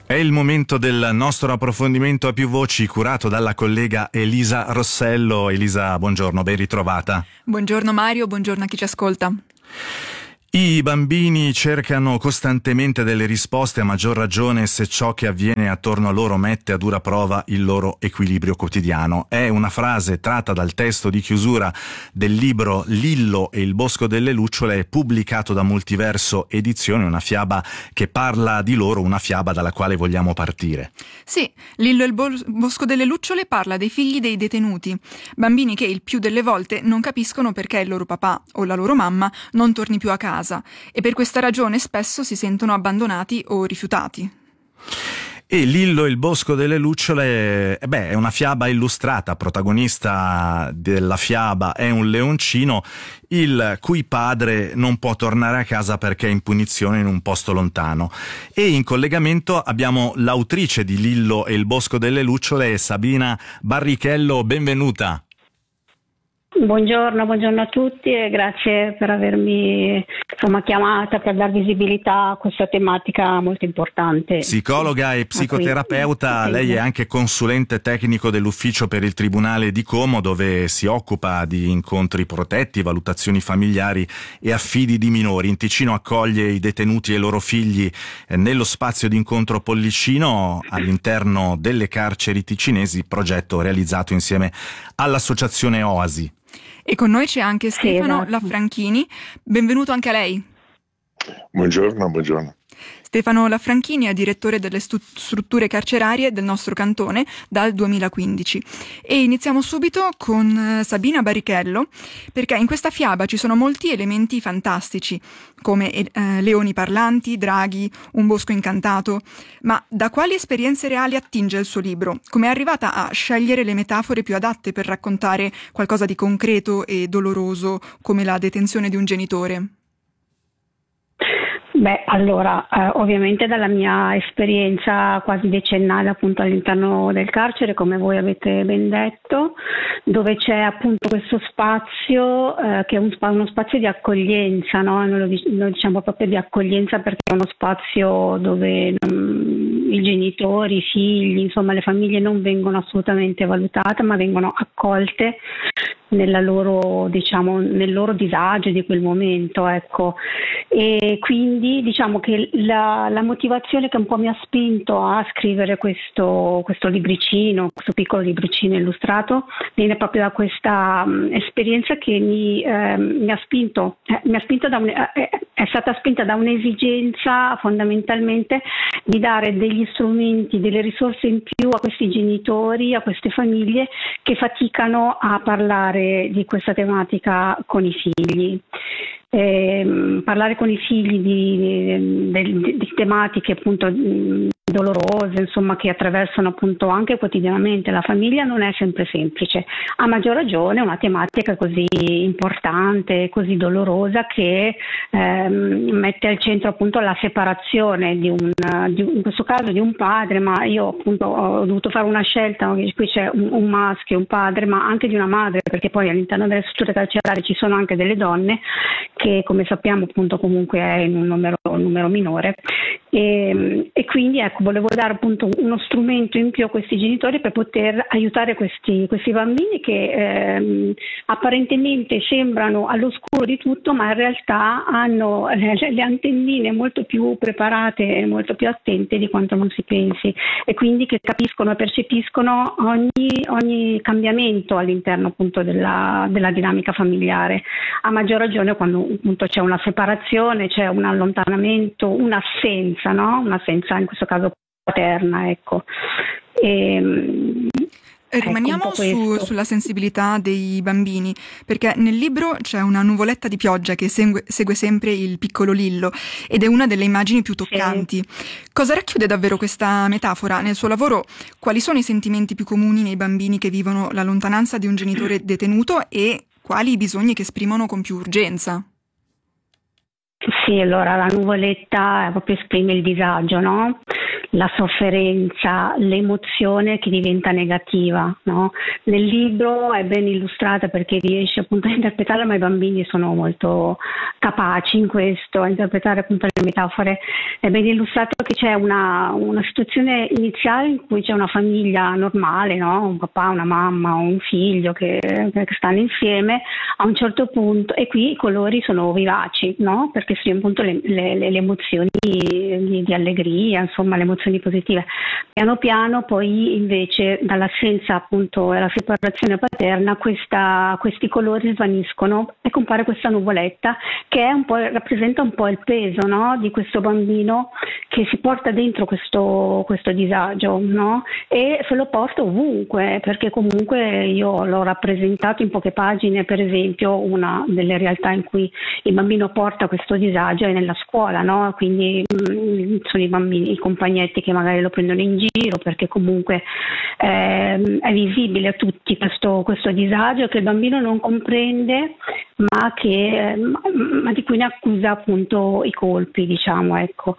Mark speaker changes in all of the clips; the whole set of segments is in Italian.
Speaker 1: È il momento del nostro approfondimento a più voci curato dalla collega Elisa Rossello. Elisa, buongiorno, ben ritrovata.
Speaker 2: Buongiorno Mario, buongiorno a chi ci ascolta.
Speaker 1: I bambini cercano costantemente delle risposte, a maggior ragione se ciò che avviene attorno a loro mette a dura prova il loro equilibrio quotidiano. È una frase tratta dal testo di chiusura del libro Lillo e il bosco delle lucciole, pubblicato da Multiverso Edizioni, una fiaba che parla di loro, una fiaba dalla quale vogliamo partire.
Speaker 2: Sì, Lillo e il bosco delle lucciole parla dei figli dei detenuti, bambini che il più delle volte non capiscono perché il loro papà o la loro mamma non torni più a casa. E per questa ragione spesso si sentono abbandonati o rifiutati.
Speaker 1: E Lillo e il bosco delle lucciole, è una fiaba illustrata. Protagonista della fiaba è un leoncino, il cui padre non può tornare a casa perché è in punizione in un posto lontano. E in collegamento abbiamo l'autrice di Lillo e il bosco delle lucciole, Sabina Barrichello. Benvenuta.
Speaker 3: Buongiorno a tutti e grazie per avermi chiamata per dar visibilità a questa tematica molto importante.
Speaker 1: Psicologa e psicoterapeuta, lei è anche consulente tecnico dell'ufficio per il Tribunale di Como, dove si occupa di incontri protetti, valutazioni familiari e affidi di minori. In Ticino accoglie i detenuti e i loro figli nello spazio di incontro Pollicino all'interno delle carceri ticinesi, progetto realizzato insieme all'associazione Oasi.
Speaker 2: E con noi c'è anche Stefano Lafranchini, benvenuto anche a lei.
Speaker 4: Buongiorno.
Speaker 2: Stefano Lafranchini è direttore delle strutture carcerarie del nostro cantone dal 2015. E iniziamo subito con Sabina Barrichello, perché in questa fiaba ci sono molti elementi fantastici, come leoni parlanti, draghi, un bosco incantato. Ma da quali esperienze reali attinge il suo libro? Come è arrivata a scegliere le metafore più adatte per raccontare qualcosa di concreto e doloroso come la detenzione di un genitore?
Speaker 3: Ovviamente dalla mia esperienza quasi decennale appunto all'interno del carcere, come voi avete ben detto, dove c'è appunto questo spazio che è uno spazio di accoglienza, no? Noi diciamo proprio di accoglienza perché è uno spazio dove i genitori, i figli, insomma le famiglie non vengono assolutamente valutate, ma vengono accolte nel loro disagio di quel momento, ecco. E quindi diciamo che la motivazione che un po' mi ha spinto a scrivere questo libricino, questo piccolo libricino illustrato, viene proprio da questa esperienza che è stata spinta da un'esigenza fondamentalmente di dare degli strumenti, delle risorse in più a questi genitori, a queste famiglie che faticano a parlare di questa tematica con i figli. Parlare con i figli di tematiche appunto dolorose, insomma, che attraversano appunto anche quotidianamente la famiglia, non è sempre semplice. A maggior ragione una tematica così importante, così dolorosa, che mette al centro appunto la separazione in questo caso di un padre, ma io appunto ho dovuto fare una scelta, no? Qui c'è un maschio, un padre, ma anche di una madre, perché poi all'interno delle strutture carcerarie ci sono anche delle donne che, come sappiamo, appunto comunque è in un numero minore. E quindi ecco, volevo dare appunto uno strumento in più a questi genitori per poter aiutare questi bambini che apparentemente sembrano all'oscuro di tutto, ma in realtà hanno le antennine molto più preparate e molto più attente di quanto non si pensi, e quindi che capiscono e percepiscono ogni cambiamento all'interno appunto della dinamica familiare, a maggior ragione quando appunto c'è una separazione, c'è un allontanamento, un'assenza, no? Un'assenza in questo caso paterna, ecco.
Speaker 2: Rimaniamo sulla sensibilità dei bambini, perché nel libro c'è una nuvoletta di pioggia che segue sempre il piccolo Lillo ed è una delle immagini più toccanti. Sì. Cosa racchiude davvero questa metafora? Nel suo lavoro, quali sono i sentimenti più comuni nei bambini che vivono la lontananza di un genitore detenuto e quali i bisogni che esprimono con più urgenza?
Speaker 3: Sì, allora la nuvoletta proprio esprime il disagio, no? la sofferenza, l'emozione che diventa negativa, no? Nel libro è ben illustrata perché riesce appunto a interpretarla, ma i bambini sono molto capaci in questo, a interpretare appunto le metafore. È ben illustrato che c'è una situazione iniziale in cui c'è una famiglia normale, no? Un papà, una mamma, un figlio che stanno insieme a un certo punto, e qui i colori sono vivaci, no? Perché sono appunto le emozioni di allegria, insomma le emozioni positive. Piano piano poi invece dall'assenza appunto della separazione paterna questi colori svaniscono e compare questa nuvoletta che è rappresenta un po' il peso, no? Di questo bambino che si porta dentro questo disagio, no? E se lo porta ovunque, perché comunque io l'ho rappresentato in poche pagine. Per esempio, una delle realtà in cui il bambino porta questo disagio è nella scuola, no? Quindi sono i bambini, i compagnetti che magari lo prendono in giro perché comunque è visibile a tutti questo disagio che il bambino non comprende, ma di cui ne accusa appunto i colpi, diciamo, ecco.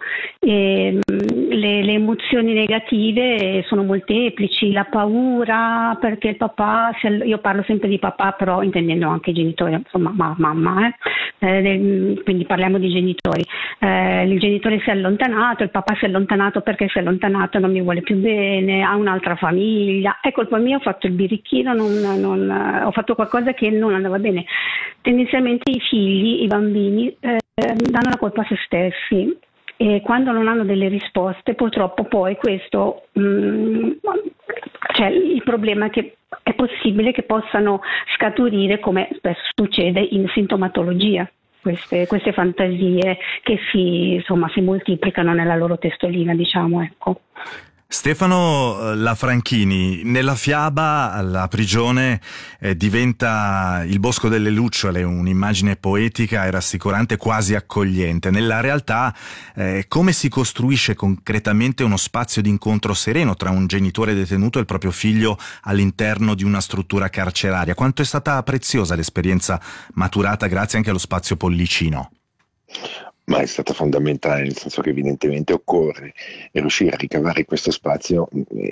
Speaker 3: Le emozioni negative sono molteplici, la paura perché il papà, io parlo sempre di papà però intendendo anche i genitori, insomma mamma, quindi parliamo di genitori. Il genitore si è allontanato, il papà si è allontanato perché si è allontanato, non mi vuole più bene, ha un'altra famiglia, è colpa mia, ho fatto il birichino, ho fatto qualcosa che non andava bene. Tendenzialmente i figli, i bambini danno la colpa a se stessi e quando non hanno delle risposte purtroppo poi questo cioè il problema è che è possibile che possano scaturire, come spesso succede, in sintomatologia. Queste fantasie che si moltiplicano nella loro testolina, diciamo, ecco.
Speaker 1: Stefano Lafranchini, nella fiaba la prigione diventa il bosco delle lucciole, un'immagine poetica e rassicurante, quasi accogliente. Nella realtà come si costruisce concretamente uno spazio di incontro sereno tra un genitore detenuto e il proprio figlio all'interno di una struttura carceraria? Quanto è stata preziosa l'esperienza maturata grazie anche allo spazio Pollicino?
Speaker 4: Ma è stata fondamentale, nel senso che evidentemente occorre riuscire a ricavare questo spazio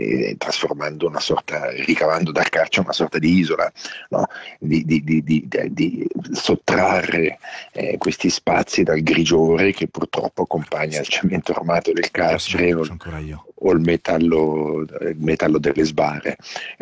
Speaker 4: ricavando dal carcere una sorta di isola, no? di sottrarre questi spazi dal grigiore che purtroppo accompagna il cemento armato del carcere o il metallo delle sbarre.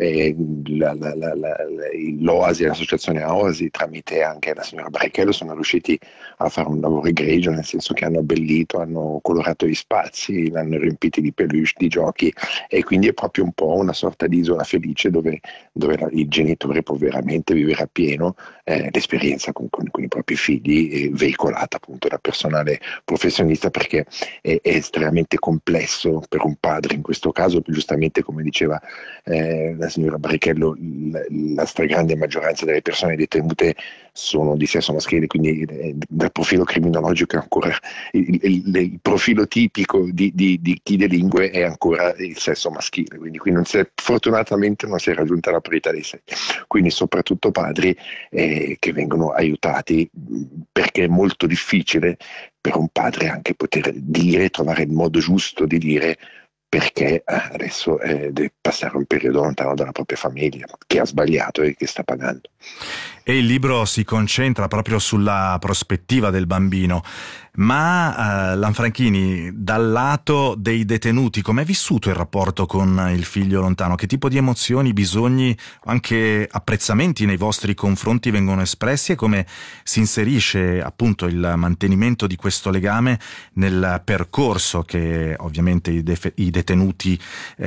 Speaker 4: L'Oasi, l'associazione Oasi, tramite anche la signora Barrichello, sono riusciti a fare un lavoro egregio, nel senso che hanno abbellito, hanno colorato gli spazi, l'hanno riempiti di peluche, di giochi, e quindi è proprio un po' una sorta di isola felice dove il genitore può veramente vivere appieno l'esperienza con i propri figli, veicolata appunto da personale professionista, perché è estremamente complesso per un padre in questo caso. Giustamente, come diceva la signora Barrichello, la stragrande maggioranza delle persone detenute sono di sesso maschile, quindi dal profilo criminologico è ancora il profilo tipico di chi delinque è ancora il sesso maschile, quindi qui fortunatamente non si è raggiunta la parità dei sessi, quindi soprattutto padri che vengono aiutati, perché è molto difficile per un padre anche poter trovare il modo giusto di dire perché adesso deve passare un periodo lontano dalla propria famiglia, che ha sbagliato e che sta pagando.
Speaker 1: E il libro si concentra proprio sulla prospettiva del bambino. Ma Lanfranchini, dal lato dei detenuti, com'è vissuto il rapporto con il figlio lontano? Che tipo di emozioni, bisogni, anche apprezzamenti nei vostri confronti vengono espressi, e come si inserisce appunto il mantenimento di questo legame nel percorso che ovviamente i detenuti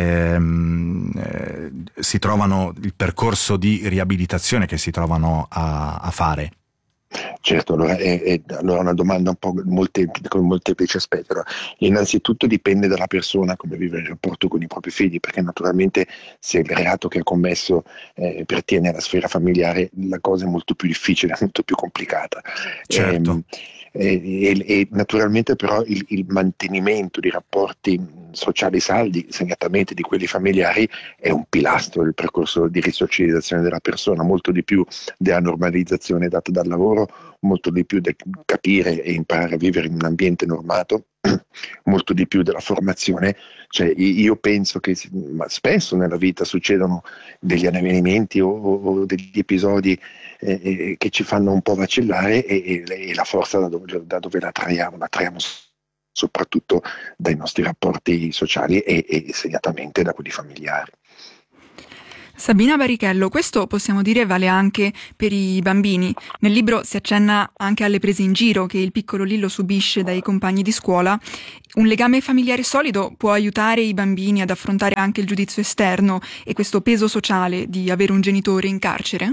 Speaker 1: si trovano, il percorso di riabilitazione che si trovano a fare?
Speaker 4: Certo, allora è una domanda un po' con molteplici aspetti. Allora, innanzitutto dipende dalla persona come vive il rapporto con i propri figli, perché naturalmente se il reato che ha commesso pertiene alla sfera familiare, la cosa è molto più difficile, molto più complicata.
Speaker 1: Certo.
Speaker 4: E naturalmente però il mantenimento di rapporti sociali saldi, segnatamente di quelli familiari, è un pilastro del percorso di risocializzazione della persona, molto di più della normalizzazione data dal lavoro molto di più del capire e imparare a vivere in un ambiente normato, molto di più della formazione. Cioè, io penso che spesso nella vita succedono degli avvenimenti o degli episodi che ci fanno un po' vacillare, e la forza da dove la traiamo soprattutto dai nostri rapporti sociali e segnatamente da quelli familiari.
Speaker 2: Sabina Barichello, questo possiamo dire vale anche per i bambini. Nel libro si accenna anche alle prese in giro che il piccolo Lillo subisce dai compagni di scuola. Un legame familiare solido può aiutare i bambini ad affrontare anche il giudizio esterno e questo peso sociale di avere un genitore in carcere?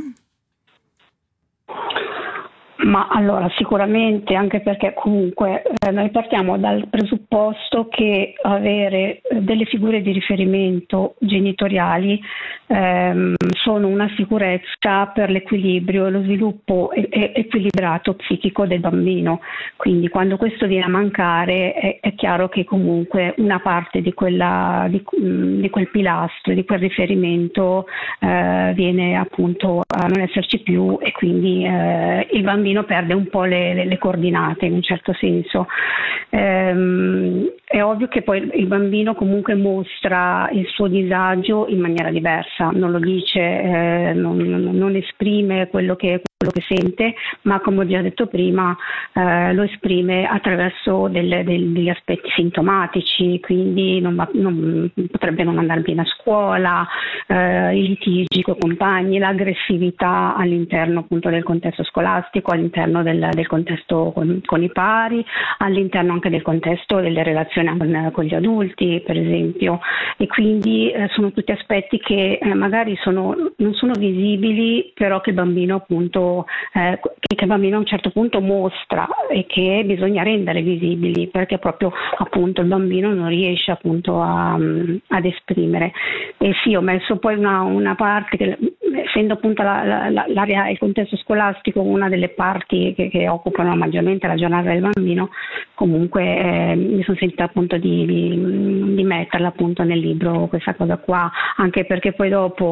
Speaker 3: Ma allora sicuramente, anche perché comunque noi partiamo dal presupposto che avere delle figure di riferimento genitoriali sono una sicurezza per l'equilibrio e lo sviluppo equilibrato psichico del bambino. Quindi quando questo viene a mancare è chiaro che comunque una parte di quel pilastro, di quel riferimento viene appunto a non esserci più, e quindi il bambino perde un po' le coordinate in un certo senso. È ovvio che poi il bambino comunque mostra il suo disagio in maniera diversa, non lo dice, non esprime quello che sente, ma come ho già detto prima lo esprime attraverso degli aspetti sintomatici, quindi potrebbe non andare bene a scuola, i litigi con i compagni, l'aggressività all'interno appunto del contesto scolastico, all'interno del contesto con i pari, all'interno anche del contesto delle relazioni con gli adulti, per esempio, e quindi sono tutti aspetti che magari non sono visibili, però che il bambino appunto che il bambino a un certo punto mostra e che bisogna rendere visibili, perché proprio appunto il bambino non riesce appunto ad esprimere. E sì, ho messo poi una parte che, essendo appunto l'area, il contesto scolastico una delle parti che occupano maggiormente la giornata del bambino, comunque mi sono sentita appunto di metterla appunto nel libro questa cosa qua, anche perché poi dopo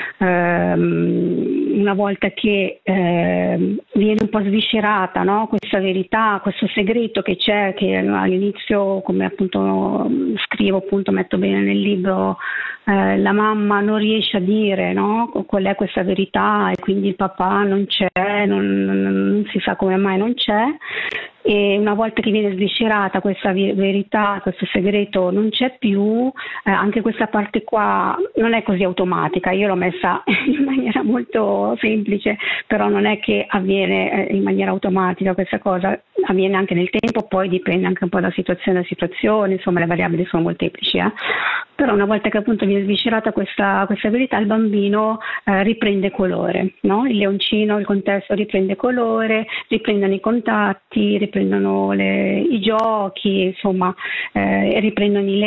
Speaker 3: una volta che viene un po' sviscerata, no? Questa verità, questo segreto che c'è, che all'inizio, come appunto scrivo, appunto metto bene nel libro, la mamma non riesce a dire, no? Qual è questa verità, e quindi il papà non c'è, non si sa come mai non c'è. E una volta che viene sviscerata questa verità, questo segreto non c'è più, anche questa parte qua non è così automatica. Io l'ho messa in maniera molto semplice, però non è che avviene in maniera automatica questa cosa, avviene anche nel tempo, poi dipende anche un po' da situazione a situazione, insomma le variabili sono molteplici, Però una volta che appunto viene sviscerata questa verità, il bambino riprende colore, no? Il leoncino, il contesto riprende colore, riprendono i contatti, riprendono i giochi, insomma, riprendono i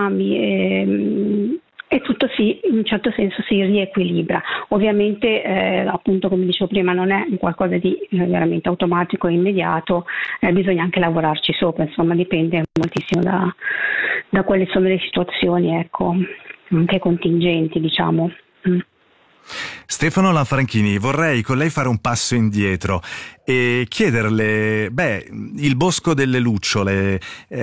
Speaker 3: legami, e tutto in un certo senso si riequilibra. Ovviamente appunto, come dicevo prima, non è qualcosa di veramente automatico e immediato, bisogna anche lavorarci sopra, insomma dipende moltissimo da quali sono le situazioni, ecco, anche contingenti, diciamo.
Speaker 1: Stefano Lanfranchini, vorrei con lei fare un passo indietro e chiederle, il Bosco delle Lucciole,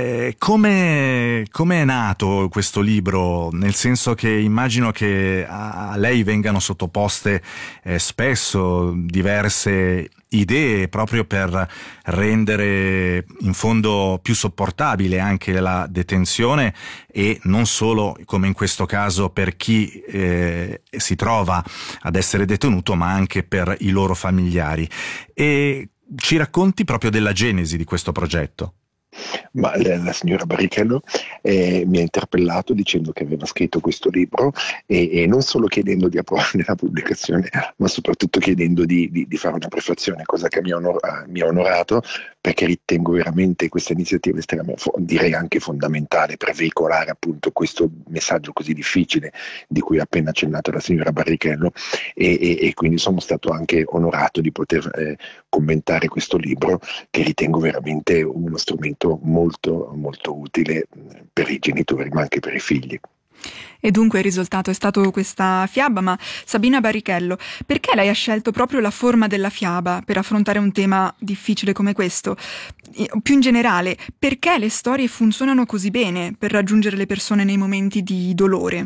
Speaker 1: come è nato questo libro? Nel senso che immagino che a lei vengano sottoposte spesso diverse idee proprio per rendere in fondo più sopportabile anche la detenzione, e non solo, come in questo caso, per chi si trova ad essere detenuto, ma anche per i loro familiari. E ci racconti proprio della genesi di questo progetto?
Speaker 4: Ma la signora Barichello mi ha interpellato dicendo che aveva scritto questo libro, e non solo chiedendo di approvare la pubblicazione, ma soprattutto chiedendo di fare una prefazione, cosa che mi ha onorato, perché ritengo veramente questa iniziativa estremamente, direi anche fondamentale, per veicolare appunto questo messaggio così difficile di cui ha appena accennato la signora Barichello, e quindi sono stato anche onorato di poter commentare questo libro, che ritengo veramente uno strumento molto molto utile per i genitori, ma anche per i figli.
Speaker 2: E dunque il risultato è stato questa fiaba, ma Sabina Barrichello, perché lei ha scelto proprio la forma della fiaba per affrontare un tema difficile come questo? Più in generale, perché le storie funzionano così bene per raggiungere le persone nei momenti di dolore?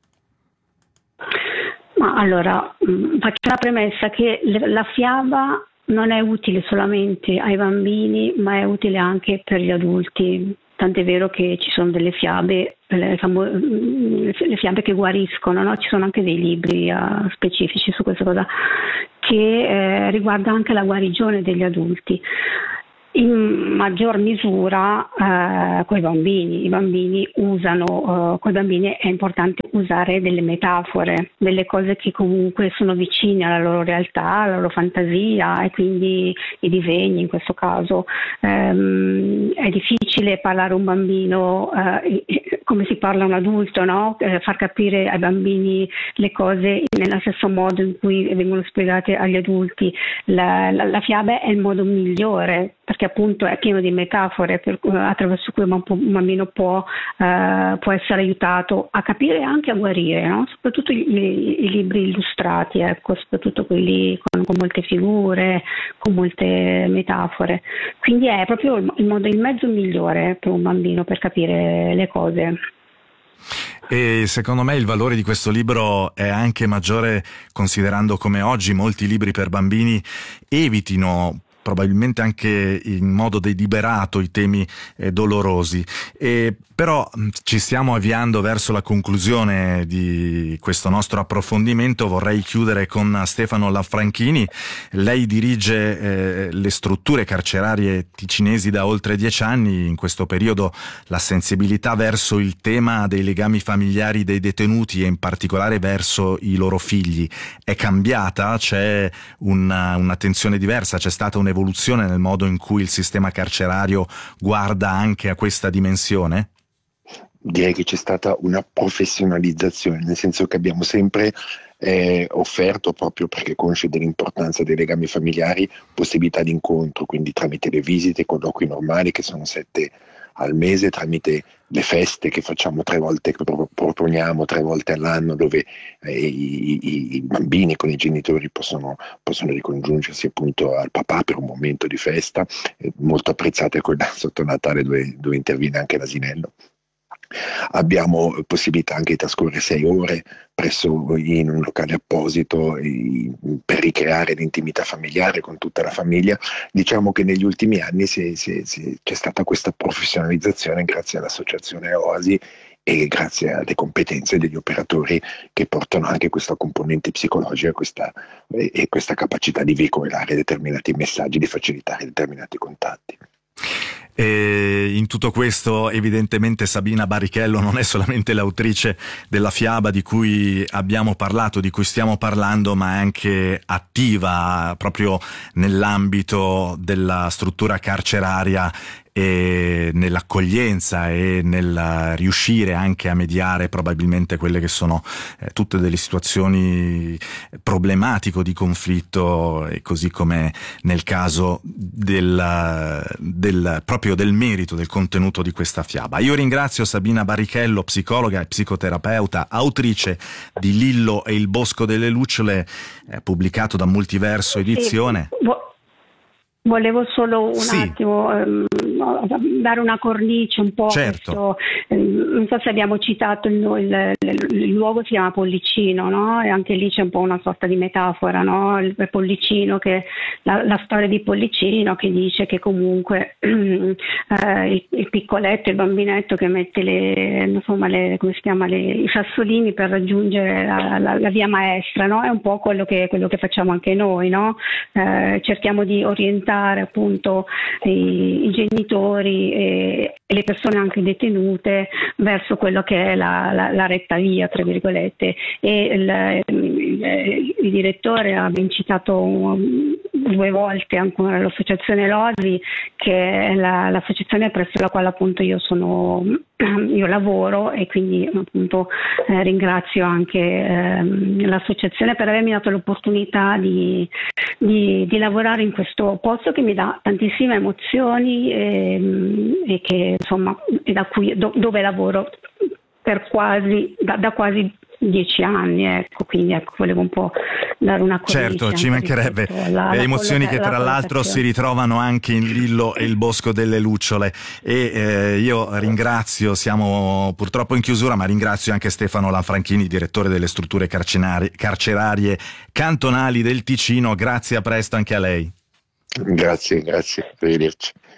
Speaker 3: Ma allora, faccio la premessa che la fiaba non è utile solamente ai bambini, ma è utile anche per gli adulti. Tant'è vero che ci sono delle fiabe, le fiabe che guariscono, no? Ci sono anche dei libri specifici su questa cosa che riguarda anche la guarigione degli adulti. In maggior misura coi bambini. I bambini usano, coi bambini è importante usare delle metafore, delle cose che comunque sono vicine alla loro realtà, alla loro fantasia, e quindi i disegni in questo caso. È difficile parlare a un bambino come si parla a un adulto, no? Far capire ai bambini le cose nello stesso modo in cui vengono spiegate agli adulti. La fiaba è il modo migliore, perché appunto è pieno di metafore attraverso cui un bambino può essere aiutato a capire e anche a guarire, no? Soprattutto i libri illustrati, ecco, soprattutto quelli con molte figure, con molte metafore. Quindi è proprio il mezzo migliore per un bambino per capire le cose.
Speaker 1: E secondo me il valore di questo libro è anche maggiore considerando come oggi molti libri per bambini evitino probabilmente anche in modo deliberato i temi dolorosi. Però ci stiamo avviando verso la conclusione di questo nostro approfondimento. Vorrei chiudere con Stefano Lanfranchini. Lei dirige le strutture carcerarie ticinesi da oltre 10 anni. In questo periodo la sensibilità verso il tema dei legami familiari dei detenuti e in particolare verso i loro figli è cambiata? C'è un'attenzione diversa? C'è stata un'evoluzione nel modo in cui il sistema carcerario guarda anche a questa dimensione?
Speaker 4: Direi che c'è stata una professionalizzazione, nel senso che abbiamo sempre offerto, proprio perché consci dell'importanza dei legami familiari, possibilità di incontro, quindi tramite le visite, i colloqui normali che sono 7 al mese, tramite le feste che facciamo 3 volte, che proponiamo 3 volte all'anno, dove i bambini con i genitori possono ricongiungersi appunto al papà per un momento di festa, molto apprezzate quella sotto Natale dove interviene anche l'asinello. Abbiamo possibilità anche di trascorrere 6 ore in un locale apposito per ricreare l'intimità familiare con tutta la famiglia. Diciamo che negli ultimi anni c'è stata questa professionalizzazione grazie all'associazione Oasi e grazie alle competenze degli operatori che portano anche questa componente psicologica e questa capacità di veicolare determinati messaggi, di facilitare determinati contatti.
Speaker 1: E in tutto questo evidentemente Sabina Barrichello non è solamente l'autrice della fiaba di cui abbiamo parlato, di cui stiamo parlando, ma è anche attiva proprio nell'ambito della struttura carceraria e nell'accoglienza e nel riuscire anche a mediare probabilmente quelle che sono tutte delle situazioni problematiche di conflitto, e così come nel caso proprio del merito del contenuto di questa fiaba. Io ringrazio Sabina Barrichello, psicologa e psicoterapeuta, autrice di Lillo e il bosco delle lucciole, pubblicato da Multiverso Edizione.
Speaker 3: Volevo solo un attimo dare una cornice un po'.
Speaker 1: Certo.
Speaker 3: Non so se abbiamo citato il luogo, si chiama Pollicino, no? E anche lì c'è un po' una sorta di metafora, no? Il Pollicino, che la storia di Pollicino, che dice che comunque il piccoletto, il bambinetto che mette i sassolini per raggiungere la via maestra, no? È un po' quello che facciamo anche noi, no? Cerchiamo di orientare appunto i genitori e le persone anche detenute verso quello che è la retta via, tra virgolette. E il direttore ha ben citato 2 volte ancora l'associazione Losi, che è l'associazione presso la quale appunto io lavoro, e quindi appunto ringrazio anche l'associazione per avermi dato l'opportunità di lavorare in questo posto che mi dà tantissime emozioni e che insomma è da dove lavoro per quasi da quasi 10 anni, ecco, quindi volevo un po' dare una cornice.
Speaker 1: Certo, ci mancherebbe, emozioni che tra l'altro si ritrovano anche in Lillo e il Bosco delle Lucciole, e io ringrazio, siamo purtroppo in chiusura, ma ringrazio anche Stefano Lanfranchini, direttore delle strutture carcerarie cantonali del Ticino. Grazie, a presto anche a lei.
Speaker 4: Grazie, arrivederci.